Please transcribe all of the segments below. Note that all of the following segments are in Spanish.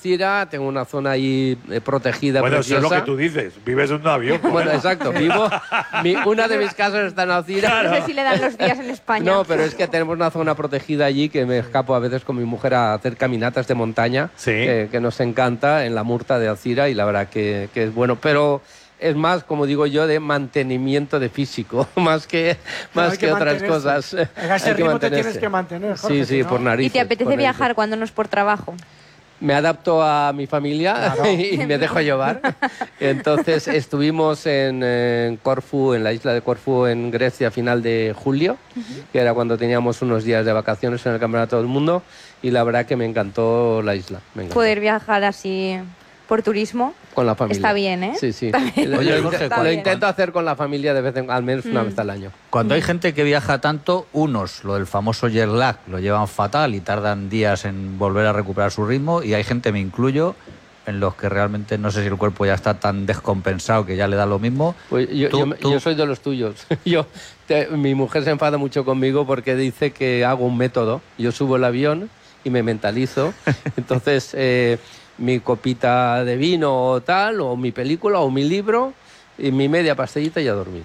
Alcira, tengo una zona ahí protegida, bueno, preciosa. eso es lo que tú dices. Vives en un avión. Bueno, exacto. Vivo... una de mis casas está en Alcira. No sé si le dan los días en España. No, pero es que tenemos una zona protegida allí que me escapo a veces con mi mujer a hacer caminatas de montaña, Sí. que nos encanta, en la Murta de Alcira, y la verdad que es bueno. Pero es más, como digo yo, de mantenimiento de físico, más que otras cosas. A ese ritmo te tienes que mantener, Jorge, Sí, ¿no? por narices. ¿Y te apetece por viajar narices. cuando no es por trabajo? Me adapto a mi familia y me dejo llevar. Entonces estuvimos en Corfú, en la isla de Corfú, en Grecia, a final de julio, que era cuando teníamos unos días de vacaciones en el Campeonato del Mundo, y la verdad que me encantó la isla. Me encantó. Poder viajar así por turismo. Con la familia. Está bien, ¿eh? Sí, sí. Está bien. Oye, Jorge, Está lo bien. intento hacer con la familia de vez en, al menos una vez al año. Cuando hay gente que viaja tanto, unos, lo del famoso jet lag, lo llevan fatal y tardan días en volver a recuperar su ritmo, y hay gente, me incluyo, en los que realmente no sé si el cuerpo ya está tan descompensado que ya le da lo mismo. Pues yo soy de los tuyos. Mi mujer se enfada mucho conmigo porque dice que hago un método. Yo subo el avión y me mentalizo. Entonces, mi copita de vino o tal, o mi película, o mi libro, y mi media pastillita y a dormir.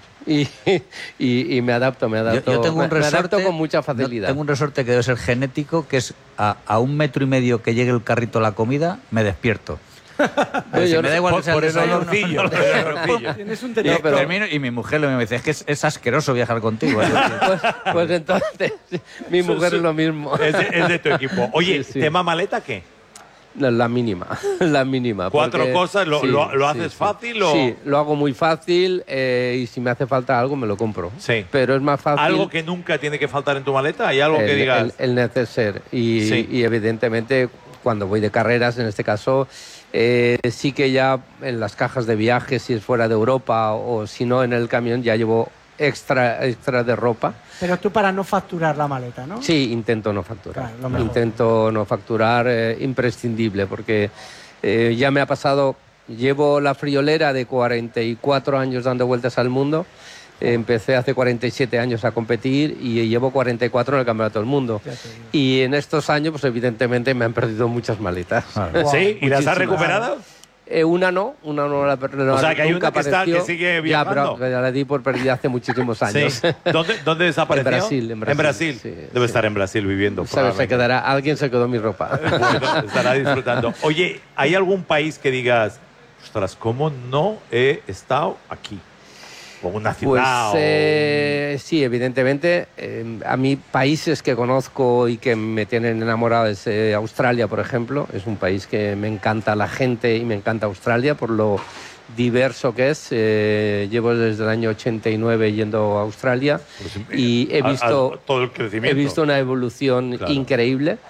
Y me adapto. Yo tengo un me adapto resorte, con mucha facilidad. Tengo un resorte que debe ser genético, que es a 1,5 metros que llegue el carrito a la comida, me despierto. Pero si me da igual que sea por el el desayuno, olorcillo. no, Por el olorcillo. Tienes un Y, detector. pero- termino, y mi mujer me dice, es que es asqueroso viajar contigo. Pues entonces, mi mujer es lo mismo. Es de tu equipo. Oye, Sí, sí. ¿tema maleta qué? No, la mínima, la mínima. ¿Cuatro porque- cosas? ¿Lo haces fácil o...? Sí, lo hago muy fácil, y si me hace falta algo me lo compro. Sí. Pero es más fácil... ¿Algo que nunca tiene que faltar en tu maleta? ¿Hay algo que digas? el neceser. Sí. Y evidentemente cuando voy de carreras, en este caso, sí que ya en las cajas de viaje, si es fuera de Europa o si no en el camión, ya llevo extra de ropa. Pero tú para no facturar la maleta, ¿no? Sí, intento no facturar. Claro, lo mejor. Intento no facturar, imprescindible, porque ya me ha pasado, llevo la friolera de 44 años dando vueltas al mundo. Empecé hace 47 años a competir y llevo 44 en el Campeonato del Mundo. Ya te digo. Y en estos años, pues evidentemente me han perdido muchas maletas. Wow, ¿Sí? ¿Y las has muchísimas. recuperado? Una no la O sea, que hay nunca una que está- apareció. que sigue Ya, viajando. pero ya la di por perdida hace muchísimos años. Sí. ¿Dónde desapareció? En Brasil, en Brasil. En Brasil. Sí, Debe sí. estar en Brasil viviendo. Se alguien se quedó mi ropa. Bueno, estará disfrutando. Oye, ¿hay algún país que digas, ostras, cómo no he estado aquí? O una Pues ciudad. sí, evidentemente. A mí países que conozco y que me tienen enamorado es Australia, por ejemplo. Es un país que me encanta la gente y me encanta Australia por lo diverso que es. Llevo desde el año 89 yendo a Australia y he visto todo el crecimiento. He visto una evolución Claro. increíble.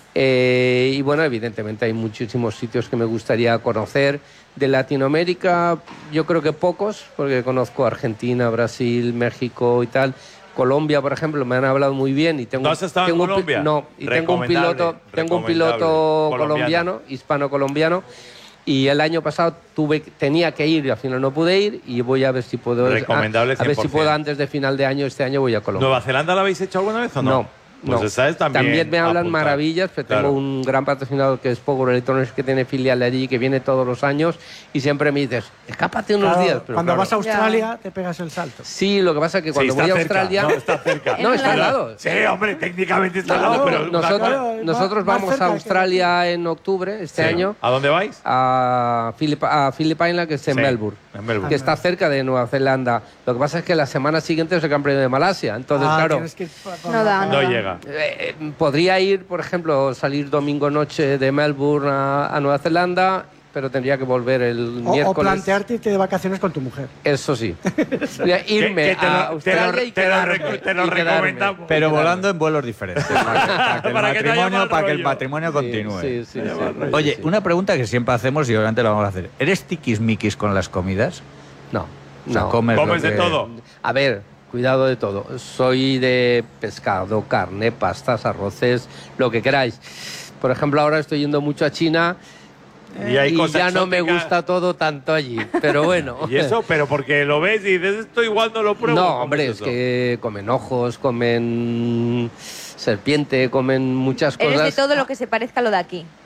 Y bueno, evidentemente hay muchísimos sitios que me gustaría conocer. De Latinoamérica, yo creo que pocos, porque conozco Argentina, Brasil, México y tal. Colombia, por ejemplo, me han hablado muy bien y tengo. ¿No has estado en tengo un pi- Colombia? No, y tengo un piloto Recomendable. colombiano, hispano-colombiano. Y el año pasado tenía que ir y al final no pude ir y voy a ver si puedo. Recomendable a ver si 100%. puedo antes de final de año, este año voy a Colombia. ¿Nueva Zelanda la habéis hecho alguna vez o no? No. Pues No. esa es también me hablan apuntar. maravillas, pero Claro. tengo un gran patrocinador que es Power Electronics, que tiene filial allí, que viene todos los años y siempre me dices, escápate unos Claro, días. Pero cuando claro. vas a Australia te pegas el salto. Sí, lo que pasa es que cuando Sí, voy a está cerca, Australia... No, está cerca. No, está al lado. Sí, hombre, técnicamente está al No, lado, pero... Claro, nosotros más vamos cerca a que Australia en octubre, este Sí. año, ¿A dónde vais? a Phillip Island, que es en Sí, Melbourne. en Melbourne. Que está cerca de Nueva Zelanda. Lo que pasa es que la semana siguiente es el Gran Premio de Malasia. Entonces, claro, tienes que ir No da, No llega. podría ir, por ejemplo, salir domingo noche de Melbourne a Nueva Zelanda, pero tendría que volver el O miércoles. plantearte irte de vacaciones con tu mujer. Eso sí. Irme Que te lo- a Australia y quedarme, te lo y quedarme. recomendamos. Pero volando en vuelos diferentes. Para que el Para que no haya matrimonio, mal para que el rollo. matrimonio continúe. Sí, sí, sí. Oye, Sí. una pregunta que siempre hacemos y obviamente la vamos a hacer. ¿Eres tiquismiquis con las comidas? No, O sea, no. comes ¿Comes lo de que- todo? A ver, cuidado de todo. Soy de pescado, carne, pastas, arroces, lo que queráis. Por ejemplo, ahora estoy yendo mucho a China Y hay cosas ya no me exóticas. gusta todo tanto allí. Pero bueno. ¿Y eso? Pero porque lo ves y dices, esto igual no lo pruebo. No, ¿Cómo hombre, es eso? que comen ojos, comen serpiente, comen muchas cosas. Eres de todo lo que se parezca a lo de aquí.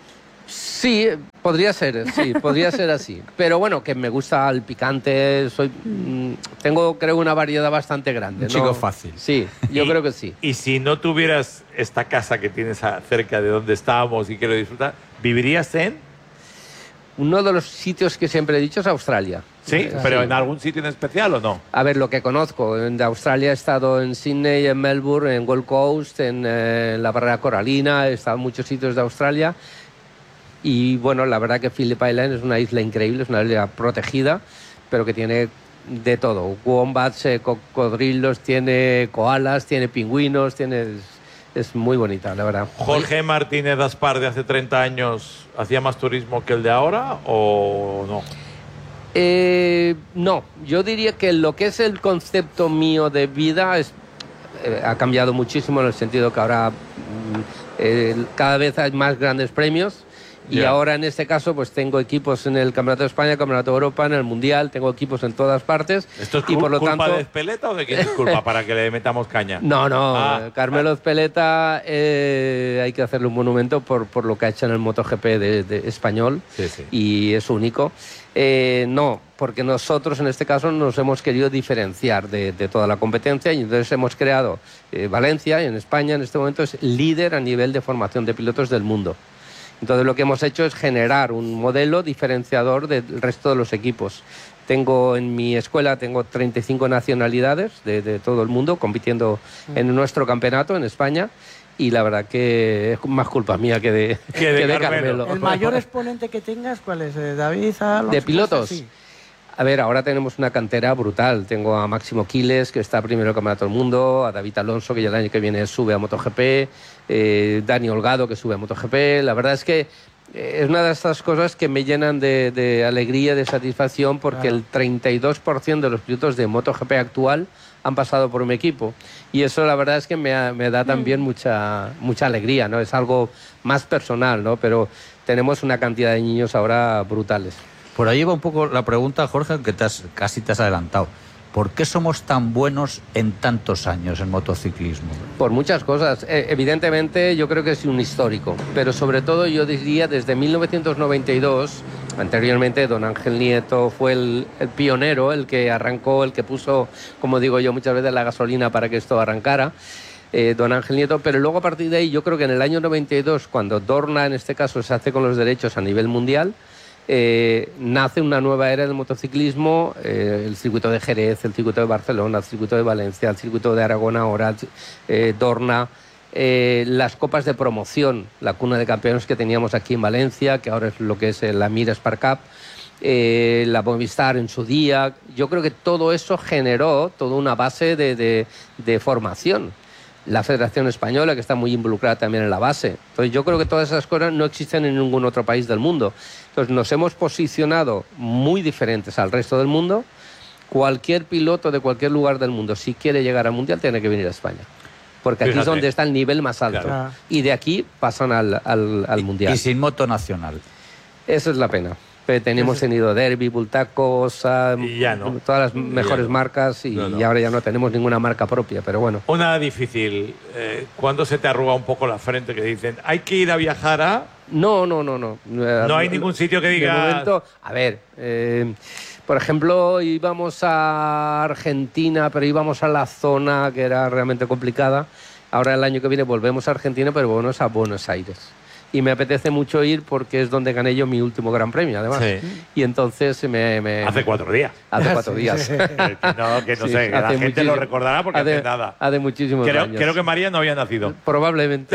Sí, podría ser así. Pero bueno, que me gusta el picante, tengo creo una variedad bastante grande. Un chico ¿no? fácil. Sí, yo creo que sí. Y si no tuvieras esta casa que tienes cerca de donde estábamos y que lo disfrutas, ¿vivirías en? Uno de los sitios que siempre he dicho es Australia. Sí, pero ¿en algún sitio en especial o no? A ver, lo que conozco. De Australia he estado en Sydney, en Melbourne, en Gold Coast, en la Barrera Coralina, he estado en muchos sitios de Australia. Y bueno, la verdad que Phillip Island es una isla increíble, es una isla protegida, pero que tiene de todo. Wombats, cocodrilos, tiene koalas, tiene pingüinos, es muy bonita, la verdad. ¿Jorge Martínez Aspar de hace 30 años hacía más turismo que el de ahora o no? No, yo diría que lo que es el concepto mío de vida ha cambiado muchísimo en el sentido que ahora cada vez hay más grandes premios. Y Ya. ahora en este caso pues tengo equipos en el Campeonato de España, Campeonato de Europa, en el Mundial, tengo equipos en todas partes. ¿Esto es y por lo culpa tanto, de Espeleta o de quién es culpa para que le metamos caña? No, Ah, Carmelo Ezpeleta hay que hacerle un monumento por lo que ha hecho en el MotoGP de español Sí, sí. y es único. No, porque nosotros en este caso nos hemos querido diferenciar de toda la competencia y entonces hemos creado Valencia, en España en este momento es líder a nivel de formación de pilotos del mundo. Entonces lo que hemos hecho es generar un modelo diferenciador del resto de los equipos. En mi escuela tengo 35 nacionalidades de todo el mundo compitiendo en nuestro campeonato en España y la verdad que es más culpa mía que de Carmelo. ¿El mayor exponente que tengas cuál es? ¿David Alonso? ¿De pilotos? Sí. A ver, ahora tenemos una cantera brutal. Tengo a Máximo Quiles, que está primero en el Campeonato del Mundo, a David Alonso, que ya el año que viene sube a MotoGP, Dani Holgado, que sube a MotoGP. La verdad es que es una de estas cosas que me llenan de alegría, de satisfacción, porque Claro. el 32% de los pilotos de MotoGP actual han pasado por mi equipo. Y eso la verdad es que me da también mucha alegría, ¿no? Es algo más personal, ¿no? Pero tenemos una cantidad de niños ahora brutales. Por ahí va un poco la pregunta, Jorge, que casi te has adelantado. ¿Por qué somos tan buenos en tantos años en motociclismo? Por muchas cosas. Evidentemente yo creo que es un histórico, pero sobre todo yo diría desde 1992, anteriormente don Ángel Nieto fue el pionero, el que arrancó, el que puso, como digo yo muchas veces, la gasolina para que esto arrancara. Don Ángel Nieto, pero luego a partir de ahí yo creo que en el año 92, cuando Dorna en este caso se hace con los derechos a nivel mundial, nace una nueva era del motociclismo, el circuito de Jerez, el circuito de Barcelona, el circuito de Valencia, el circuito de Aragón ahora, Dorna, las copas de promoción, la cuna de campeones que teníamos aquí en Valencia, que ahora es lo que es la Mira Spark Cup, la Movistar en su día. Yo creo que todo eso generó toda una base de formación. La Federación Española, que está muy involucrada también en la base. Entonces yo creo que todas esas cosas no existen en ningún otro país del mundo. Entonces nos hemos posicionado muy diferentes al resto del mundo. Cualquier piloto de cualquier lugar del mundo, si quiere llegar al Mundial, tiene que venir a España. Porque aquí es Fíjate. donde está el nivel más alto. Claro. Y de aquí pasan al Mundial. Y sin moto nacional. Esa es la pena. Tenemos tenido Derby, Bultaco, Osa, Y ya no. todas las mejores no. marcas y No. ahora ya no tenemos ninguna marca propia, pero bueno. Una difícil. ¿Cuándo se te arruga un poco la frente que dicen hay que ir a viajar a...? No. No hay ningún sitio que De digas... momento, a ver, por ejemplo, íbamos a Argentina, pero íbamos a la zona que era realmente complicada. Ahora el año que viene volvemos a Argentina, pero volvemos a Buenos Aires. Y me apetece mucho ir porque es donde gané yo mi último Gran Premio, además. Sí. Y entonces Hace 4 días. Hace 4 días. Que no Sí, sé, que la hace gente lo muchísimo- recordará porque hace nada. Hace muchísimos años. Creo que María no había nacido. Probablemente.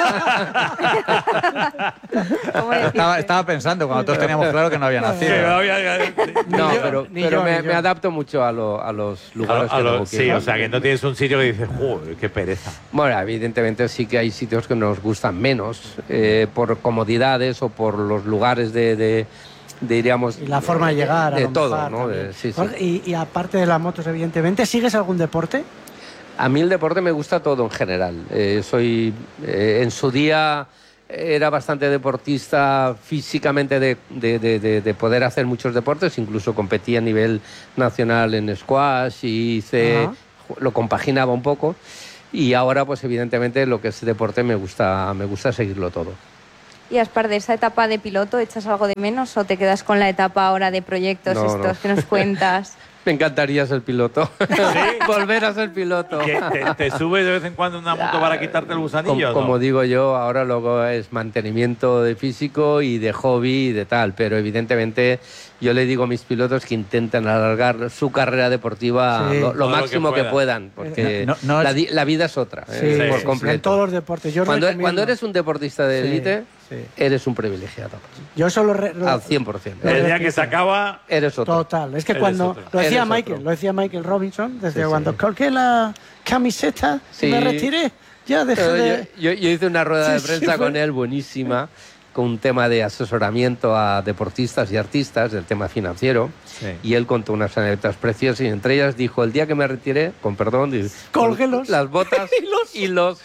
¿Cómo decirte? Estaba pensando cuando todos teníamos claro que no había nacido. Que no había- No, yo, pero ni yo, me, ni yo. me adapto mucho a los lugares que tengo que sí, ir. o sea, que no tienes un sitio que dices, joder, qué pereza. Bueno, evidentemente sí que hay sitios que nos gustan menos por comodidades o por los lugares diríamos... Y la forma de llegar. a De lo todo, mejor ¿no? también. Sí. Jorge, y aparte de las motos, evidentemente, ¿sigues algún deporte? A mí el deporte me gusta todo en general. En su día era bastante deportista físicamente de poder hacer muchos deportes, incluso competía a nivel nacional en squash y Ajá. lo compaginaba un poco. Y ahora, pues evidentemente, lo que es deporte me gusta seguirlo todo. Y Aspar, de esa etapa de piloto, ¿echas algo de menos o te quedas con la etapa ahora de proyectos No, estos no. que nos cuentas? Me encantaría ser piloto. Volver a ser piloto. ¿Que te subes de vez en cuando en una moto para quitarte el gusanillo? Como, ¿no? como digo yo, ahora luego es mantenimiento de físico y de hobby y de tal, pero evidentemente yo le digo a mis pilotos que intenten alargar su carrera deportiva Sí. lo Todo lo máximo que que puedan. puedan, porque No es- la vida es otra, Sí, por sí, completo. en todos los deportes. Yo Cuando recomiendo- eres un deportista de Sí, élite, sí. eres un privilegiado, Yo solo... al 100%. El día que se acaba, Eres otro. Total, es que Eres cuando otro. lo decía Eres otro. Michael Robinson, desde Sí, cuando sí. colgué la camiseta Sí. y me retiré, ya dejé Pero de... yo hice una rueda de Sí, sí, prensa fue- con él buenísima, con un tema de asesoramiento a deportistas y artistas, del tema financiero, Sí. y él contó unas anécdotas preciosas y entre ellas dijo, el día que me retiré, con perdón, dice, Cólguelos. las botas y los...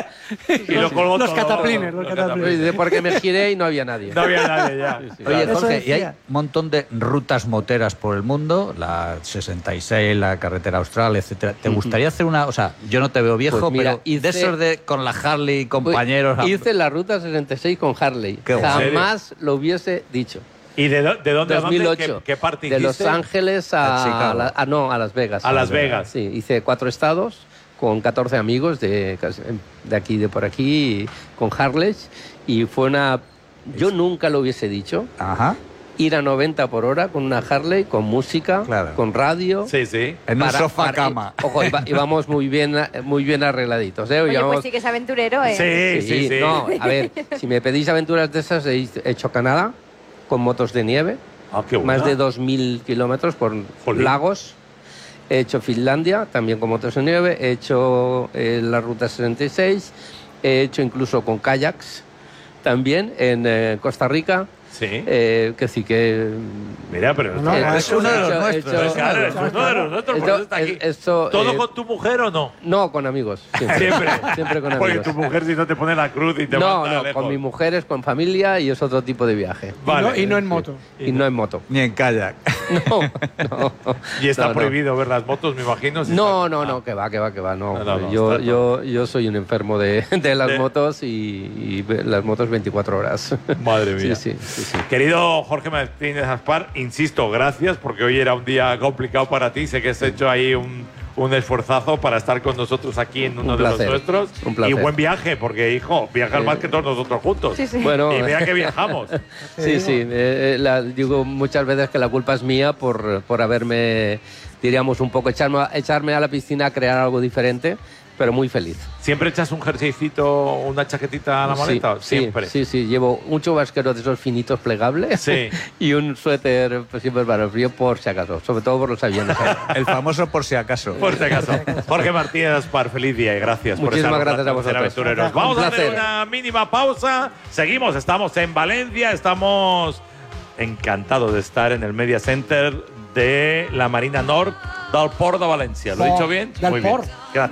y lo colgó Los todo. cataplines, los cataplines. Dice, porque me giré y no había nadie. No había nadie ya. Sí, sí. Oye, Eso Jorge, y hay decía. un montón de rutas moteras por el mundo, la 66, la carretera austral, etcétera. ¿Te gustaría hacer una, o sea, yo no te veo viejo, Pues mira, pero hice- de esos de con la Harley, compañeros, Hice la ruta 66 con Harley. Qué guay. Jamás lo hubiese dicho. ¿Y de dónde a dónde? 2008. ¿Qué parte de Los hiciste? Ángeles A Chicago. no, a Las Vegas. A Las Vegas. Sí, hice 4 estados con 14 amigos de aquí y de por aquí con Harley y fue una... Yo nunca lo hubiese dicho. Ajá. Ir a 90 por hora con una Harley, con música, Claro. con radio. Sí, sí. En un sofá cama. Ojo, íbamos muy bien arregladitos. ¿eh? Oye, Íbamos- pues sí que es aventurero, ¿eh? Sí. No, a ver, si me pedís aventuras de esas, he hecho Canadá con motos de nieve, Ah, qué buena. más de 2.000 kilómetros por Jolín. lagos. He hecho Finlandia, también con motos de nieve. He hecho la Ruta 66. He hecho incluso con kayaks, también en Costa Rica. Sí. Que sí que... Mira, pero... No, es uno de los hecho- nuestros. hecho- Claro, es uno de los nuestros, por eso está aquí. Esto, ¿Todo con tu mujer o no? No, con amigos. Siempre, Siempre. Siempre con Porque amigos. tu mujer si no te pone la cruz y te No, manda no, lejos. con mi mujer es con familia y es otro tipo de viaje. Vale. y no en moto. Y no en moto. Ni en kayak. No, no. Y está No, no. prohibido ver las motos, me imagino. si No, está- no, Ah. no, que va, no. No, yo soy un enfermo de las De- motos y las motos 24 horas. Madre mía. Sí. Querido Jorge Martínez Aspar, insisto, gracias, porque hoy era un día complicado para ti. Sé que has hecho ahí un esforzazo para estar con nosotros aquí en uno Un de los placer, nuestros. un placer. Y buen viaje, porque, hijo, viajas más que todos nosotros juntos. Sí, sí. Bueno, Y mira que viajamos. sí. Digo muchas veces que la culpa es mía por haberme, diríamos, un poco echarme a la piscina a crear algo diferente, pero muy feliz. ¿Siempre echas un jerseycito, una chaquetita a la maleta? Siempre. Sí. Llevo un chubasquero de esos finitos plegables Sí. y un suéter pues, siempre para el frío por si acaso, sobre todo por los aviones. El famoso por si acaso. Por si acaso. Jorge Martínez Aspar, feliz día y gracias Muchísimas por estar gracias a con vosotros. Aventureros. Vamos Un a hacer placer. una mínima pausa. Seguimos, estamos en Valencia, estamos encantados de estar en el Media Center de la Marina Nord del Port de Valencia. ¿Lo he dicho bien? Del Muy bien. Port.